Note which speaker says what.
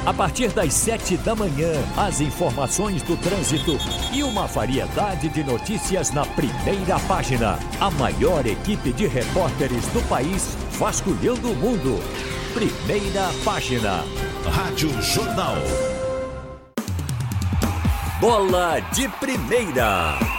Speaker 1: A partir das 7 da manhã, as informações do trânsito e uma variedade de notícias na primeira página. A maior equipe de repórteres do país vasculhando o mundo. Primeira página.
Speaker 2: Rádio Jornal.
Speaker 1: Bola de Primeira.